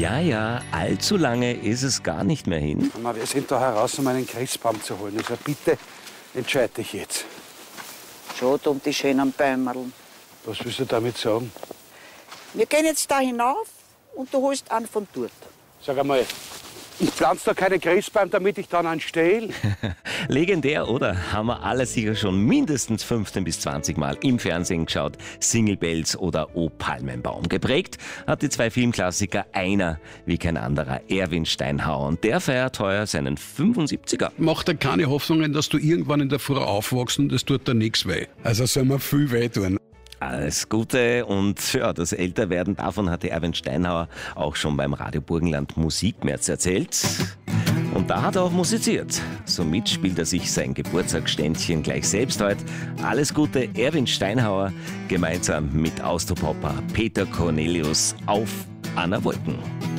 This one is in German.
Ja, allzu lange ist es gar nicht mehr hin. Mama, wir sind da heraus, um einen Christbaum zu holen. Also bitte entscheide dich jetzt. Schade um die schönen Bäumerl. Was willst du damit sagen? Wir gehen jetzt da hinauf und du holst einen von dort. Sag einmal, ich pflanze da keine Christbaum, damit ich dann einen stehle. Legendär, oder? Haben wir alle sicher schon mindestens 15 bis 20 Mal im Fernsehen geschaut. Single Bells oder O Palmenbaum. Geprägt hat die zwei Filmklassiker einer wie kein anderer, Erwin Steinhauer. Und der feiert heuer seinen 75er. Mach dir keine Hoffnungen, dass du irgendwann in der Früh aufwachst und es tut dir nichts weh. Also soll mir viel weh tun. Alles Gute und ja, das Älterwerden, davon hatte Erwin Steinhauer auch schon beim Radio Burgenland Musikmärz erzählt. Und da hat er auch musiziert. Somit spielt er sich sein Geburtstagsständchen gleich selbst heute. Alles Gute, Erwin Steinhauer, gemeinsam mit Austropopper Peter Cornelius auf Anna Wolken.